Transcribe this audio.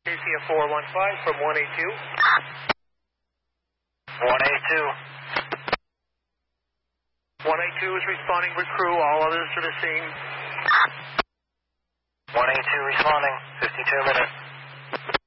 KCF 415 from 182. 182. 182 is responding with crew. All others to the scene. 182 responding. 52 minutes.